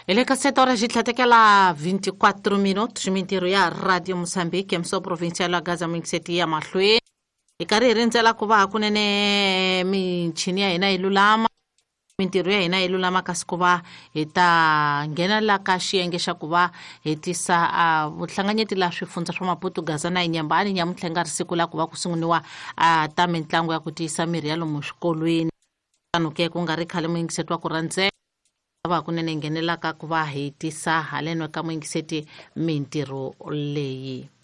Ele ka 7 horas de tlatekela 24 minutos mintiru ya Radio Mozambique mso provincial wa Gaza mingiseti ya mahlweni ikari rindzela ku va kunene michini ya hina ilulama mintiru ya hina ilulama kasi ku va hi ta nghena la ka xiyenge xa ku va hetisa vuhlanganyeti la swifundza swa Maputo Gaza na Inyambani nyamuntlha nga ri siku la ku va ku sunguniwa ta mitlangu ya ku tiyisa miri ya lomu xikolweni kanu ke ku nga ri khale mingiseti wa ku rhandzela va kunene nghenelaka ku va hetisa haleno ka mingiseti mintirho leyi